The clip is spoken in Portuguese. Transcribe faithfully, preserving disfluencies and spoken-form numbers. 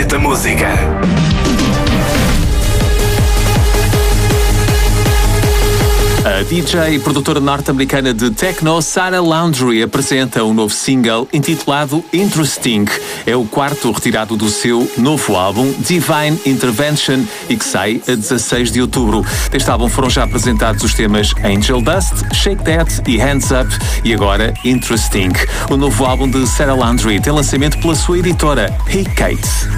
da música. A D J e produtora norte-americana de techno Sarah Laundry apresenta um novo single intitulado Interesting. É o quarto retirado do seu novo álbum Divine Intervention e que sai a dezasseis de outubro. Deste álbum foram já apresentados os temas Angel Dust, Shake That e Hands Up e agora Interesting. O novo álbum de Sarah Laundry tem lançamento pela sua editora Hey Kate.